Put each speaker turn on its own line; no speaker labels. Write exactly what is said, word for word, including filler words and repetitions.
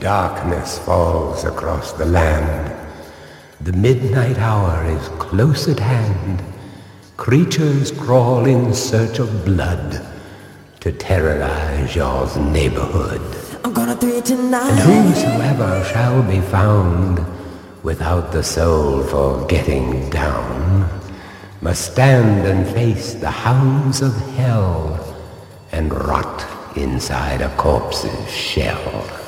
Darkness falls across the land. The midnight hour is close at hand. Creatures crawl in search of blood to terrorize your neighborhood.
I'm gonna do it tonight.
And whosoever shall be found without the soul for getting down must stand and face the hounds of hell and rot inside a corpse's shell.